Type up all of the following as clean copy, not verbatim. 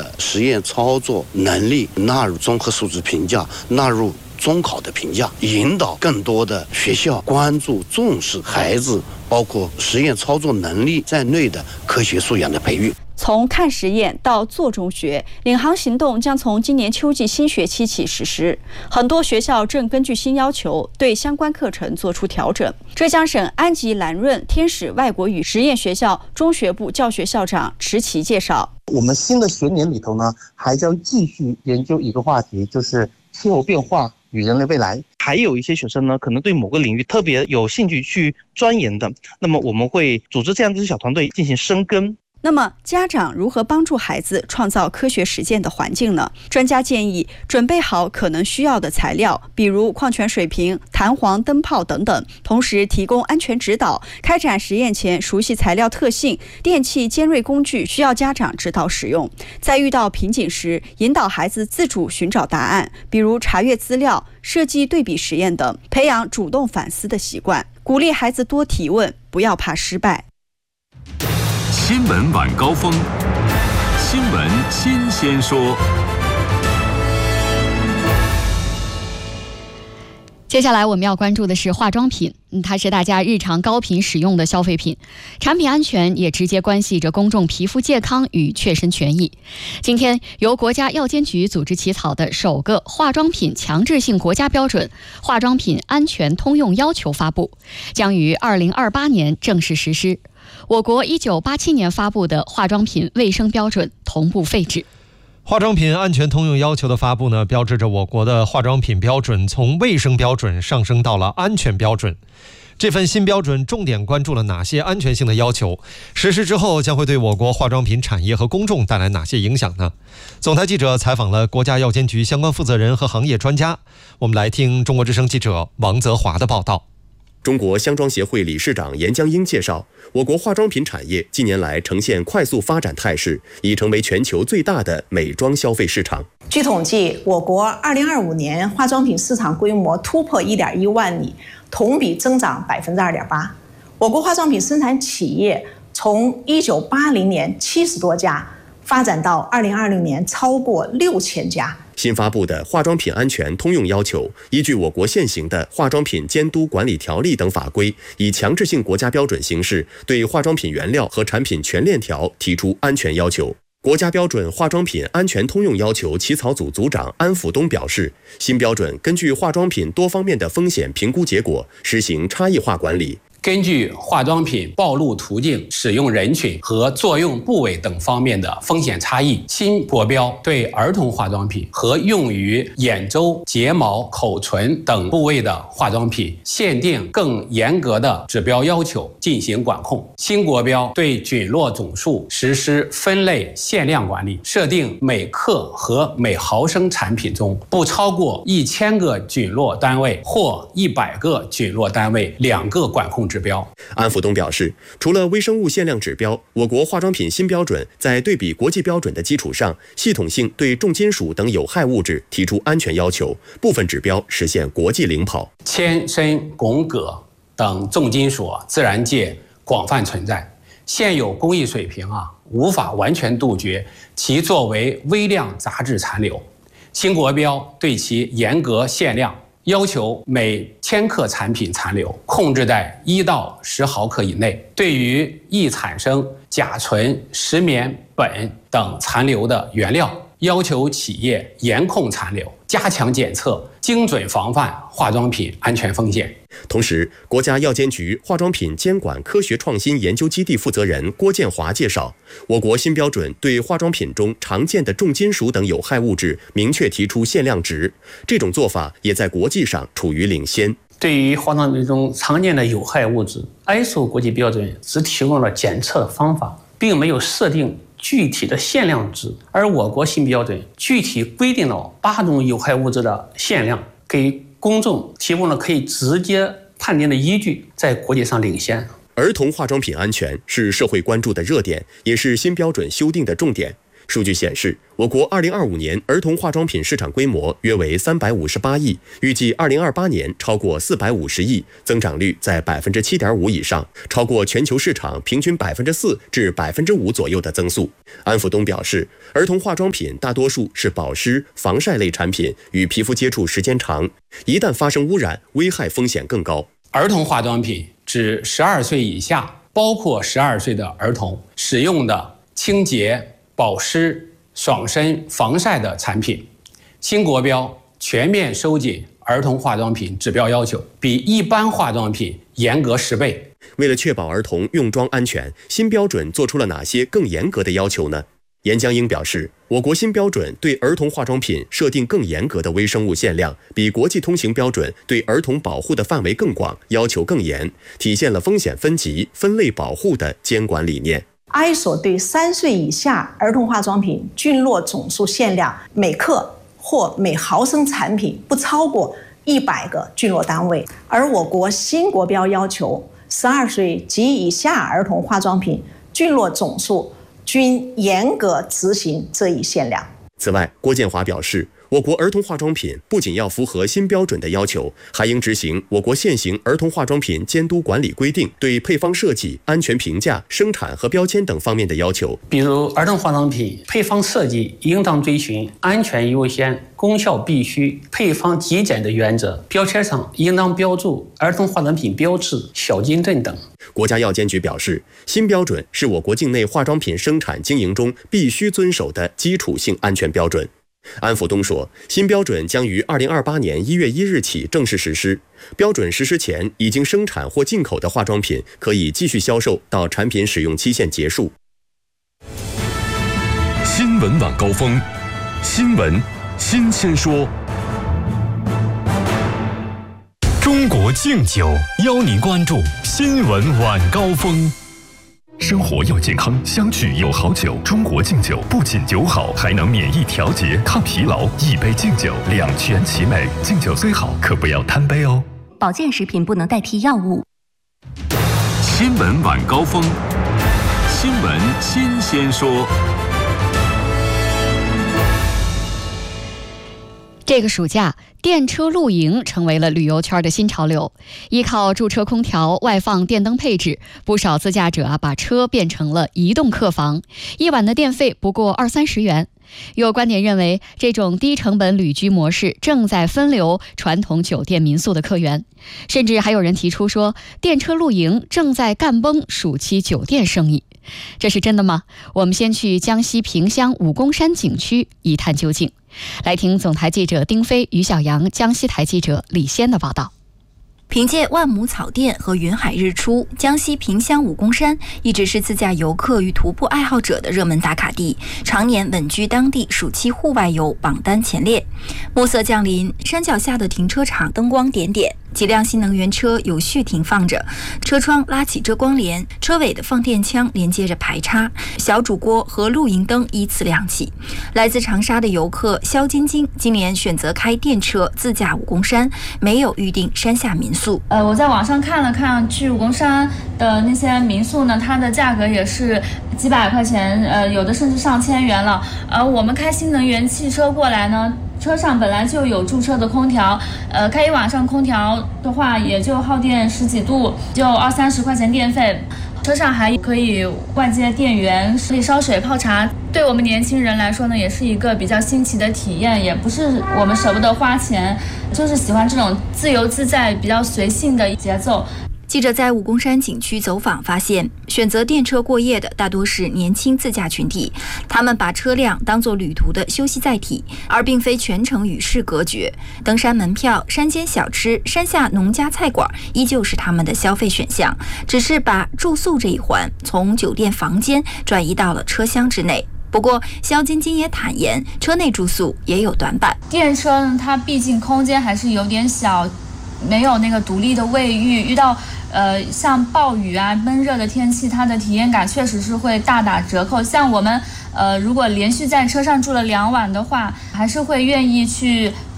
的实验操作能力纳入综合素质评价，纳入中考的评价，引导更多的学校关注重视孩子包括实验操作能力在内的科学素养的培育。 从看实验到做中学，领航行动将从今年秋季新学期起实施。很多学校正根据新要求对相关课程做出调整。浙江省安吉蓝润天使外国语实验学校中学部教学校长池奇介绍， 我们新的学年里头呢，还将继续研究一个话题，就是气候变化与人类未来。还有一些学生呢，可能对某个领域特别有兴趣去钻研的，那么我们会组织这样的小团队进行深耕。 那么家长如何帮助孩子创造科学实践的环境呢？专家建议准备好可能需要的材料，比如矿泉水瓶、弹簧灯泡等等，同时提供安全指导。开展实验前熟悉材料特性，电器尖锐工具需要家长指导使用。在遇到瓶颈时，引导孩子自主寻找答案，比如查阅资料、设计对比实验等，培养主动反思的习惯，鼓励孩子多提问，不要怕失败。 新闻晚高峰，新闻新鲜说。 接下来我们要关注的是化妆品，它是大家日常高频使用的消费品，产品安全也直接关系着公众皮肤健康与切身权益。今天，由国家药监局组织起草的首个化妆品强制性国家标准《化妆品安全通用要求》发布，将于2028年正式实施。我国1987年发布的化妆品卫生标准同步废止。 化妆品安全通用要求的发布呢，标志着我国的化妆品标准从卫生标准上升到了安全标准。这份新标准重点关注了哪些安全性的要求？实施之后将会对我国化妆品产业和公众带来哪些影响呢？总台记者采访了国家药监局相关负责人和行业专家，我们来听中国之声记者王泽华的报道。 中国香妆协会理事长严江英介绍，我国化妆品产业近年来呈现快速发展态势，已成为全球最大的美妆消费市场。 据统计，我国2025年化妆品市场规模突破1.1万亿，同比增长2.8%。我国化妆品生产企业从1980年70多家发展到2020年超过6000家。 新发布的化妆品安全通用要求，依据我国现行的化妆品监督管理条例等法规，以强制性国家标准形式对化妆品原料和产品全链条提出安全要求。国家标准化妆品安全通用要求起草组组长安福东表示，新标准根据化妆品多方面的风险评估结果，实行差异化管理。 根据化妆品暴露途径、使用人群和作用部位等方面的风险差异，新国标对儿童化妆品和用于眼周、睫毛、口唇等部位的化妆品限定更严格的指标要求进行管控。新国标对菌落总数实施分类限量管理，设定每克和每毫升产品中不超过1000个菌落单位或100个菌落单位2个管控指标。 安福东表示，除了微生物限量指标，我国化妆品新标准在对比国际标准的基础上，系统性对重金属等有害物质提出安全要求，部分指标实现国际领跑。 铅、砷、汞、铬等重金属自然界广泛存在，现有工艺水平无法完全杜绝其作为微量杂质残留。新国标对其严格限量，要求每1000克产品残留控制在1到10毫克以内。对于易产生甲醇、石棉、苯等残留的原料，要求企业严控残留，加强检测，精准防范化妆品安全风险。 同时，国家药监局化妆品监管科学创新研究基地负责人郭建华介绍，我国新标准对化妆品中常见的重金属等有害物质明确提出限量值，这种做法也在国际上处于领先。 对于化妆品中常见的有害物质， ISO 国际标准只提供了检测方法，并没有设定具体的限量值，而我国新标准具体规定了8种有害物质的限量，给公众提供了可以直接判定的依据，在国际上领先。 儿童化妆品安全是社会关注的热点，也是新标准修订的重点。 数据显示，我国2025年儿童化妆品市场规模约为358亿，预计2028年超过450亿，增长率在7.5%以上，超过全球市场平均4%至5%左右的增速。安福东表示，儿童化妆品大多数是保湿、防晒类产品，与皮肤接触时间长，一旦发生污染，危害风险更高。 儿童化妆品指12岁以下，包括12岁的儿童使用的清洁、保湿、爽身、防晒的产品。新国标全面收紧儿童化妆品指标要求，比一般化妆品严格10倍。 为了确保儿童用妆安全，新标准做出了哪些更严格的要求呢？严江英表示，我国新标准对儿童化妆品设定更严格的微生物限量，比国际通行标准对儿童保护的范围更广，要求更严，体现了风险分级、分类保护的监管理念。 ISO 对3岁以下儿童化妆品菌落总数限量每克或每毫升产品不超过100个菌落单位，而我国新国标要求12岁及以下儿童化妆品菌落总数均严格执行这一限量。 此外，郭建华表示，我国儿童化妆品不仅要符合新标准的要求，还应执行我国现行儿童化妆品监督管理规定对配方设计、安全评价、生产和标签等方面的要求。 比如，儿童化妆品配方设计应当遵循安全优先、功效必须、配方极简的原则，标签上应当标注儿童化妆品标志、小金盾等。 国家药监局表示，新标准是我国境内化妆品生产经营中必须遵守的基础性安全标准。安福东说，新标准将于2028年1月1日起正式实施。标准实施前已经生产或进口的化妆品可以继续销售到产品使用期限结束。 新闻晚高峰，新闻新鲜说。中国敬酒邀您关注新闻晚高峰。生活要健康，相聚有好酒。中国敬酒不仅酒好，还能免疫调节、抗疲劳。一杯敬酒，两全其美。敬酒虽好，可不要贪杯哦。 保健食品不能代替药物。 新闻晚高峰，新闻新鲜说。 这个暑假，电车露营成为了旅游圈的新潮流。依靠驻车空调、外放电灯配置，不少自驾者把车变成了移动客房，一晚的电费不过20-30元。有观点认为，这种低成本旅居模式正在分流传统酒店民宿的客源，甚至还有人提出说，电车露营正在干崩暑期酒店生意。这是真的吗？我们先去江西萍乡武功山景区一探究竟。来听总台记者丁飞、于小阳、江西台记者李仙的报道。 凭借万亩草甸和云海日出，江西萍乡武功山一直是自驾游客与徒步爱好者的热门打卡地，常年稳居当地暑期户外游榜单前列。暮色降临，山脚下的停车场灯光点点，几辆新能源车有序停放着，车窗拉起遮光帘，车尾的放电枪连接着排插，小主锅和露营灯依次亮起。来自长沙的游客肖晶晶今年选择开电车自驾武功山，没有预定山下民宿。 我在网上看了看，去武功山的那些民宿呢，它的价格也是几百块钱，有的甚至上千元了。而我们开新能源汽车过来呢，车上本来就有驻车的空调，开一晚上空调的话，也就耗电10几度，就20-30块钱电费。车上还可以外接电源，可以烧水泡茶。对我们年轻人来说呢，也是一个比较新奇的体验，也不是我们舍不得花钱，就是喜欢这种自由自在、比较随性的节奏。 记者在武功山景区走访发现，选择电车过夜的大多是年轻自驾群体，他们把车辆当作旅途的休息载体，而并非全程与世隔绝。登山门票、山间小吃、山下农家菜馆依旧是他们的消费选项，只是把住宿这一环从酒店房间转移到了车厢之内。不过，肖晶晶也坦言，车内住宿也有短板。 电车呢，它毕竟空间还是有点小，没有那个独立的卫浴，遇到像暴雨啊、闷热的天气，它的体验感确实是会大打折扣。像我们如果连续在车上住了2晚的话，还是会愿意去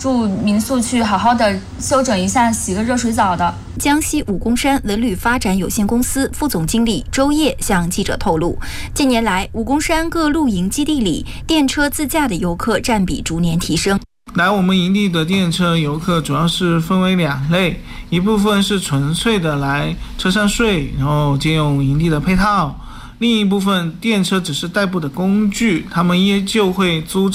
住民宿去好好的休整一下，洗个热水澡的。 江西武功山文旅发展有限公司副总经理周烨向记者透露，近年来武功山各露营基地里电车自驾的游客占比逐年提升。 来我们营地的电车游客主要是分为2类，一部分是纯粹的来车上睡，然后借用营地的配套；另一部分电车只是代步的工具，他们依旧会租